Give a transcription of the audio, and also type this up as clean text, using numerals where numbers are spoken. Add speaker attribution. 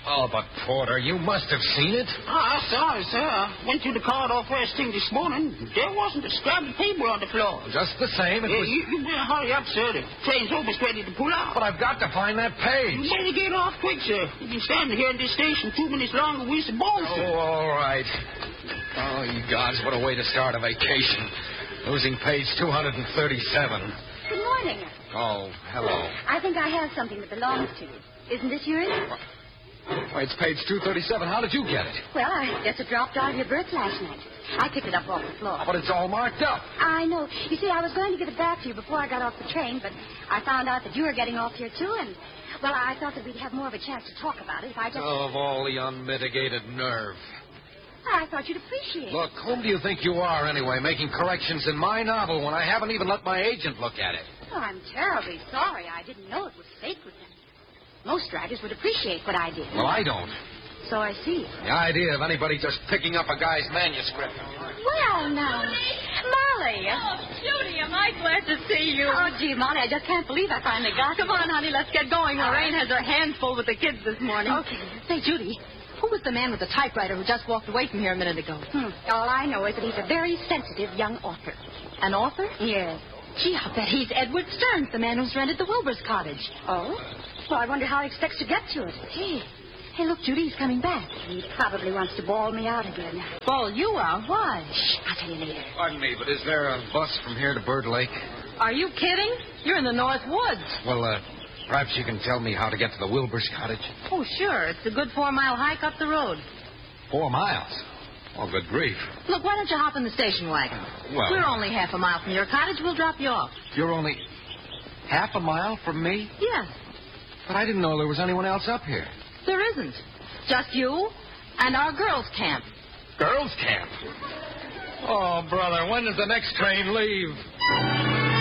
Speaker 1: Oh, but, Porter, you must have seen it.
Speaker 2: I saw it, sir. Went to the corridor first thing this morning. There wasn't a scrap of paper on the floor.
Speaker 1: Just the same, it was...
Speaker 2: You better hurry up, sir. The train's almost ready to pull out.
Speaker 1: But I've got to find that page.
Speaker 2: You better get off quick, sir. You've been standing here in this station 2 minutes longer. We're supposed to.
Speaker 1: Oh, all right. Oh, you gods, what a way to start a vacation. Losing page 237.
Speaker 3: Good morning.
Speaker 1: Oh, hello.
Speaker 3: I think I have something that belongs to you. Isn't this yours?
Speaker 1: Why, it's page 237. How did you get it?
Speaker 3: Well, I guess it dropped out of your berth last night. I picked it up off the floor.
Speaker 1: But it's all marked up.
Speaker 3: I know. You see, I was going to give it back to you before I got off the train, but I found out that you were getting off here, too, and, well, I thought that we'd have more of a chance to talk about it if I just...
Speaker 1: Of all the unmitigated nerve.
Speaker 3: I thought you'd appreciate it.
Speaker 1: Look, whom do you think you are, anyway, making corrections in my novel when I haven't even let my agent look at it?
Speaker 3: Oh, I'm terribly sorry. I didn't know it was sacred. Most writers would appreciate what I did.
Speaker 1: Well, I don't.
Speaker 3: So I see.
Speaker 1: The idea of anybody just picking up a guy's manuscript.
Speaker 3: Well, now. Molly.
Speaker 4: Oh, Judy, am I glad to see you.
Speaker 3: Oh, gee, Molly, I just can't believe I finally got
Speaker 4: Come
Speaker 3: you.
Speaker 4: on, honey, let's get going. Lorraine has her hands full with the kids this morning.
Speaker 3: Okay.
Speaker 4: Say, Judy, who was the man with the typewriter who just walked away from here a minute ago?
Speaker 3: All I know is that he's a very sensitive young author.
Speaker 4: An author?
Speaker 3: Yes.
Speaker 4: Gee, I'll bet he's Edward Stearns, the man who's rented the Wilbur's cottage.
Speaker 3: Oh? Well, I wonder how he expects to get to it.
Speaker 4: Hey, look, Judy, he's coming back.
Speaker 3: He probably wants to bawl me out again.
Speaker 4: Ball you out? Why?
Speaker 3: Shh, I'll tell you later.
Speaker 1: Pardon me, but is there a bus from here to Bird Lake?
Speaker 4: Are you kidding? You're in the North Woods.
Speaker 1: Well, perhaps you can tell me how to get to the Wilbur's cottage.
Speaker 4: Oh, sure. It's a good 4-mile hike up the road.
Speaker 1: 4 miles? Oh, good grief.
Speaker 4: Look, why don't you hop in the station wagon?
Speaker 1: Well...
Speaker 4: We're only half a mile from your cottage. We'll drop you off.
Speaker 1: You're only half a mile from me?
Speaker 4: Yes.
Speaker 1: But I didn't know there was anyone else up here.
Speaker 4: There isn't. Just you and our girls' camp.
Speaker 1: Girls' camp? Oh, brother, when does the next train leave?